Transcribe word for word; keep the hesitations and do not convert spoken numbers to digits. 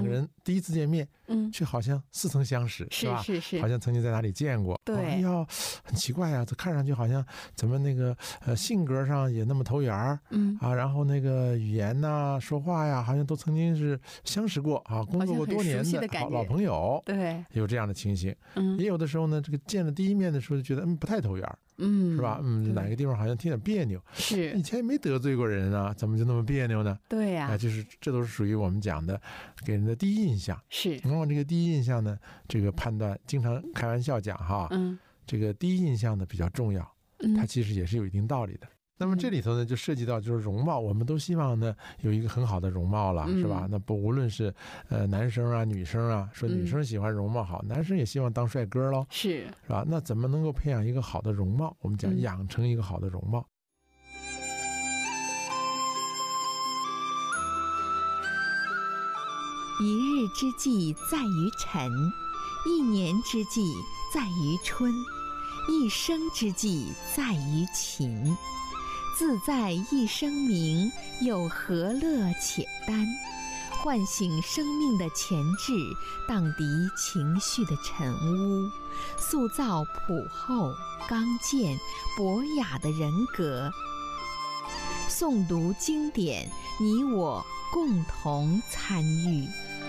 人第一次见面， 嗯， 却好像似曾相识， 是吧？ 是是， 好像曾经在哪里见过。 对， 哎呀，很奇怪啊，这看上去好像怎么那个呃性格上也那么投缘儿， 嗯啊，然后那个语言呐、说话呀，好像都曾经是相识过啊，工作过多年的好老朋友， 对， 有这样的情形。 嗯， 也有的时候呢，这个见了第一面的时候就觉得嗯不太投缘儿。 嗯， 是吧？嗯，哪个地方好像听点别扭？ 是以前也没得罪过人啊，怎么就那么别扭呢？ 对呀、 啊，就是这都是属于我们讲的给人的第一印象。 是， 往往这个第一印象呢，这个判断经常开玩笑讲哈， 嗯， 这个第一印象呢比较重要，它其实也是有一定道理的。那么这里头呢，就涉及到就是容貌，我们都希望呢有一个很好的容貌了， 嗯、 是吧？那不无论是呃男生啊、女生啊，说女生喜欢容貌好，嗯、男生也希望当帅哥喽， 是是吧？那怎么能够培养一个好的容貌？我们讲嗯、 养成一个好的容貌。 一日之计在于晨，一年之计在于春，一生之计在于勤。自在一生明，有何乐且耽？唤醒生命的潜质，荡涤情绪的尘污，塑造朴厚、刚健、博雅的人格。诵读经典，你我共同参与。